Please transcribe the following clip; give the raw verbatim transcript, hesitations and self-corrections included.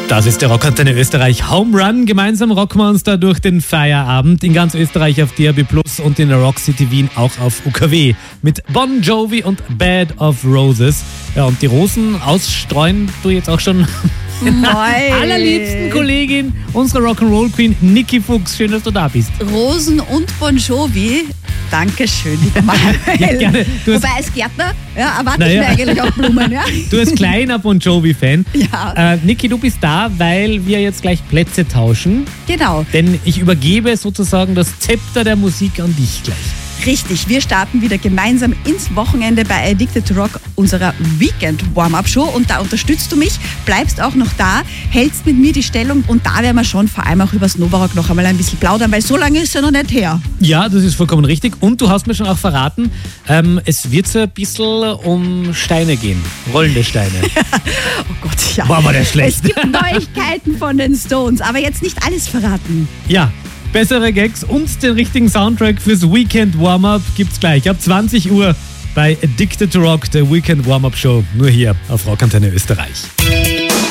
Das ist der Rockantenne Österreich Home Run. Gemeinsam rocken wir uns da durch den Feierabend. In ganz Österreich auf D A B Plus und in der Rock City Wien auch auf U K W. Mit Bon Jovi und Bed of Roses. Ja, und die Rosen ausstreuen du jetzt auch schon allerliebsten Kollegin, unsere Rock'n'Roll Queen, Niki Fuchs. Schön, dass du da bist. Rosen und Bon Jovi. Dankeschön, lieber Manuel. Ja, gerne. Du Wobei als Gärtner ja, erwarte naja. ich mir eigentlich auch Blumen. Ja? Du als kleiner Bon Jovi-Fan. Ja. Äh, Niki, du bist da, weil wir jetzt gleich Plätze tauschen. Genau. Denn ich übergebe sozusagen das Zepter der Musik an dich gleich. Richtig, wir starten wieder gemeinsam ins Wochenende bei Addicted to Rock, unserer Weekend-Warm-Up-Show. Und da unterstützt du mich, bleibst auch noch da, hältst mit mir die Stellung. Und da werden wir schon vor allem auch über das Novarock noch einmal ein bisschen plaudern, weil so lange ist ja noch nicht her. Ja, das ist vollkommen richtig. Und du hast mir schon auch verraten, ähm, es wird so ein bisschen um Steine gehen, rollende Steine. Oh Gott, ja. Boah, war der schlecht. Es gibt Neuigkeiten von den Stones, aber jetzt nicht alles verraten. Ja. Bessere Gags und den richtigen Soundtrack fürs Weekend Warm-Up gibt's gleich ab zwanzig Uhr bei Addicted to Rock, der Weekend Warm-Up Show, nur hier auf Rockantenne Österreich.